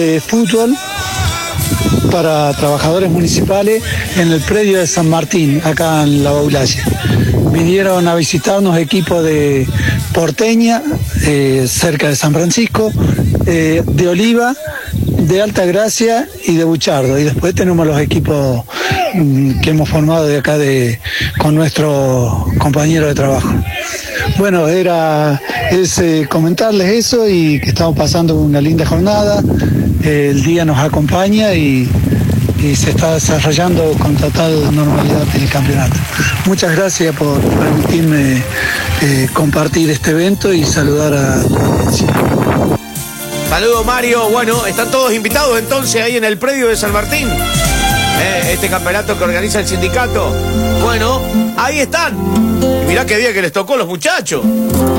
Fútbol para trabajadores municipales en el predio de San Martín, acá en La Baulaya. Vinieron a visitarnos equipos de Porteña, cerca de San Francisco, de Oliva, de Altagracia y de Buchardo. Y después tenemos los equipos que hemos formado de acá con nuestros compañeros de trabajo. Bueno, es comentarles eso y que estamos pasando una linda jornada. El día nos acompaña y se está desarrollando con total normalidad el campeonato. Muchas gracias por permitirme compartir este evento y saludar a tu audiencia. Saludos, Mario. Bueno, están todos invitados entonces ahí en el predio de San Martín. Este campeonato que organiza el sindicato. Bueno, ahí están. Y mirá qué día que les tocó a los muchachos.